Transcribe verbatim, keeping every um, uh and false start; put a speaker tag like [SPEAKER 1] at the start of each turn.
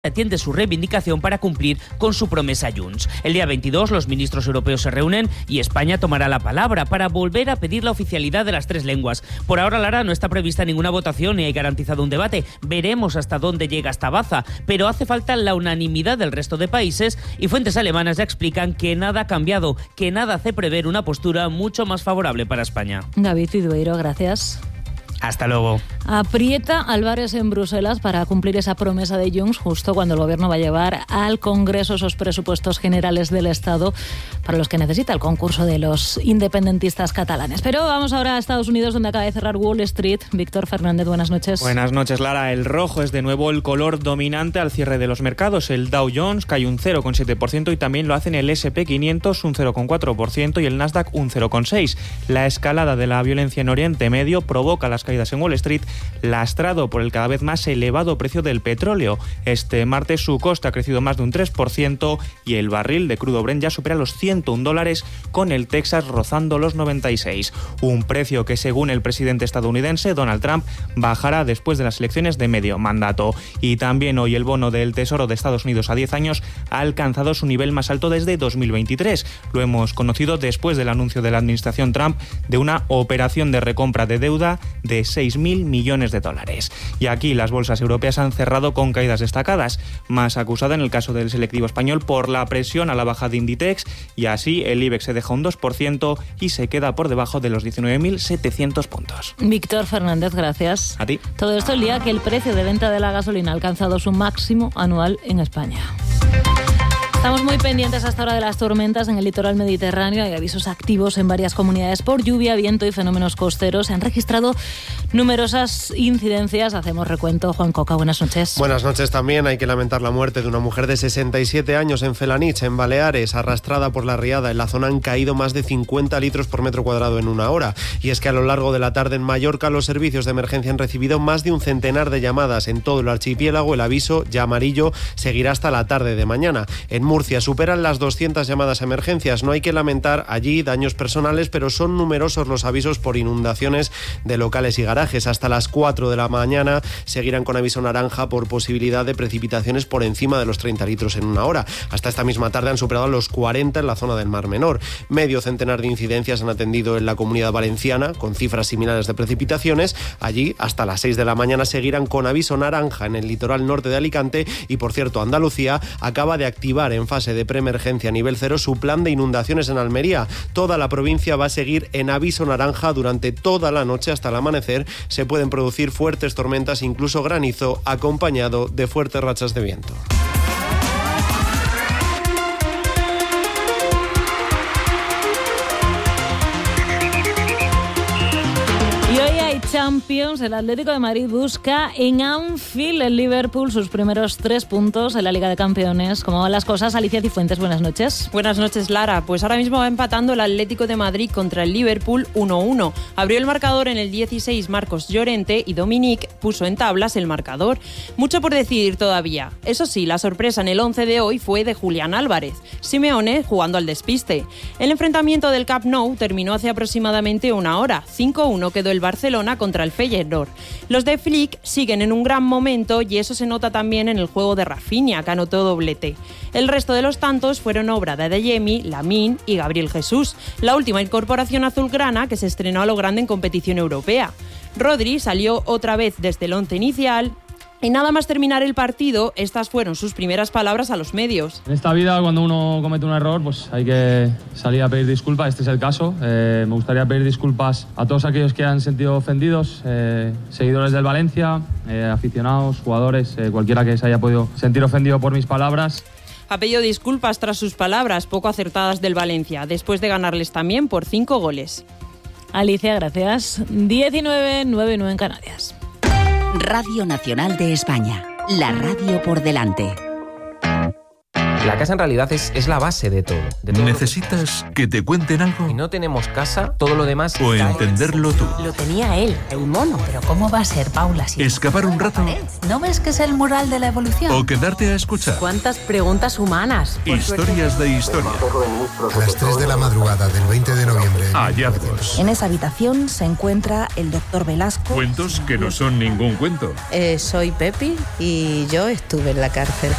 [SPEAKER 1] atiende su reivindicación para cumplir con su promesa Junts. El día veintidós los ministros europeos se reúnen y España tomará la palabra para volver a pedir la oficialidad de las tres lenguas. Por ahora, Lara, no está prevista ninguna votación ni hay garantizado un debate. Veremos hasta dónde llega esta baza, pero hace falta la unanimidad del resto de países y fuentes alemanas ya explican que nada ha cambiado, que nada hace prever una postura mucho más favorable para España.
[SPEAKER 2] David Idueiro, gracias.
[SPEAKER 1] Hasta luego.
[SPEAKER 2] Aprieta Álvarez en Bruselas para cumplir esa promesa de Junts justo cuando el Gobierno va a llevar al Congreso esos presupuestos generales del Estado para los que necesita el concurso de los independentistas catalanes. Pero vamos ahora a Estados Unidos, donde acaba de cerrar Wall Street. Víctor Fernández, buenas noches.
[SPEAKER 3] Buenas noches, Lara. El rojo es de nuevo el color dominante al cierre de los mercados. El Dow Jones cae un cero coma siete por ciento y también lo hacen el ese and pe quinientos un cero coma cuatro por ciento y el Nasdaq un cero coma seis por ciento. La escalada de la violencia en Oriente Medio provoca las caídas en Wall Street, lastrado por el cada vez más elevado precio del petróleo. Este martes su coste ha crecido más de un tres por ciento y el barril de crudo Brent ya supera los ciento un dólares, con el Texas rozando los noventa y seis. Un precio que, según el presidente estadounidense Donald Trump, bajará después de las elecciones de medio mandato. Y también hoy el bono del Tesoro de Estados Unidos a diez años ha alcanzado su nivel más alto desde dos mil veintitrés. Lo hemos conocido después del anuncio de la administración Trump de una operación de recompra de deuda de seis mil millones de dólares. Y aquí las bolsas europeas han cerrado con caídas destacadas, más acusada en el caso del selectivo español por la presión a la baja de Inditex, y así el IBEX se deja un dos por ciento y se queda por debajo de los diecinueve mil setecientos puntos.
[SPEAKER 2] Víctor Fernández, gracias.
[SPEAKER 3] A ti.
[SPEAKER 2] Todo esto el día que el precio de venta de la gasolina ha alcanzado su máximo anual en España. Estamos muy pendientes hasta ahora de las tormentas en el litoral mediterráneo. Hay avisos activos en varias comunidades por lluvia, viento y fenómenos costeros. Se han registrado numerosas incidencias. Hacemos recuento. Juan Coca, buenas noches.
[SPEAKER 4] Buenas noches también. Hay que lamentar la muerte de una mujer de sesenta y siete años en Felanich, en Baleares, arrastrada por la riada. En la zona han caído más de cincuenta litros por metro cuadrado en una hora. Y es que a lo largo de la tarde en Mallorca los servicios de emergencia han recibido más de un centenar de llamadas. En todo el archipiélago el aviso ya amarillo seguirá hasta la tarde de mañana. En Murcia superan las doscientas llamadas a emergencias. No hay que lamentar allí daños personales, pero son numerosos los avisos por inundaciones de locales y garajes. Hasta las cuatro de la mañana seguirán con aviso naranja por posibilidad de precipitaciones por encima de los treinta litros en una hora. Hasta esta misma tarde han superado los cuarenta en la zona del Mar Menor. Medio centenar de incidencias han atendido en la Comunidad Valenciana, con cifras similares de precipitaciones. Allí, hasta las seis de la mañana, seguirán con aviso naranja en el litoral norte de Alicante y, por cierto, Andalucía acaba de activar en fase de preemergencia a nivel cero su plan de inundaciones en Almería. Toda la provincia va a seguir en aviso naranja durante toda la noche hasta el amanecer. Se pueden producir fuertes tormentas, incluso granizo, acompañado de fuertes rachas de viento.
[SPEAKER 2] Champions, el Atlético de Madrid busca en Anfield, el Liverpool, sus primeros tres puntos en la Liga de Campeones. ¿Cómo van las cosas? Alicia Cifuentes, buenas noches.
[SPEAKER 5] Buenas noches, Lara. Pues ahora mismo va empatando el Atlético de Madrid contra el Liverpool uno uno. Abrió el marcador en el dieciséis Marcos Llorente y Dominic puso en tablas el marcador. Mucho por decidir todavía. Eso sí, la sorpresa en el once de hoy fue de Julián Álvarez. Simeone jugando al despiste. El enfrentamiento del Camp Nou terminó hace aproximadamente una hora. cinco uno quedó el Barcelona contra el Feyenoord. Los de Flick siguen en un gran momento y eso se nota también en el juego de Rafinha, que anotó doblete. El resto de los tantos fueron obra de Adeyemi, Lamine y Gabriel Jesús, la última incorporación azulgrana que se estrenó a lo grande en competición europea. Rodri salió otra vez desde el once inicial. Y nada más terminar el partido, estas fueron sus primeras palabras a los medios.
[SPEAKER 6] En esta vida, cuando uno comete un error, pues hay que salir a pedir disculpas. Este es el caso. Eh, me gustaría pedir disculpas a todos aquellos que han sentido ofendidos, eh, seguidores del Valencia, eh, aficionados, jugadores, eh, cualquiera que se haya podido sentir ofendido por mis palabras.
[SPEAKER 5] Ha pedido disculpas tras sus palabras poco acertadas del Valencia, después de ganarles también por cinco goles.
[SPEAKER 2] Alicia, gracias. diecinueve, nueve y nueve en Canarias.
[SPEAKER 7] Radio Nacional de España, la radio por delante. La casa en realidad es, es la base de todo. De todo
[SPEAKER 8] ¿Necesitas que te cuenten algo?
[SPEAKER 7] Si no tenemos casa, todo lo demás...
[SPEAKER 8] O
[SPEAKER 7] cae.
[SPEAKER 8] entenderlo tú.
[SPEAKER 9] Lo tenía él, el mono. Pero ¿cómo va a ser, Paula? Si
[SPEAKER 8] Escapar un rato.
[SPEAKER 9] ¿No ves que es el mural de la evolución?
[SPEAKER 8] O quedarte a escuchar.
[SPEAKER 9] ¿Cuántas preguntas humanas?
[SPEAKER 8] Historias de historia.
[SPEAKER 10] A las tres de la madrugada del veinte de noviembre.
[SPEAKER 8] Hallazgos.
[SPEAKER 11] En esa habitación se encuentra el doctor Velasco.
[SPEAKER 8] Cuentos que no son ningún cuento.
[SPEAKER 12] Eh, soy Pepi y yo estuve en la cárcel.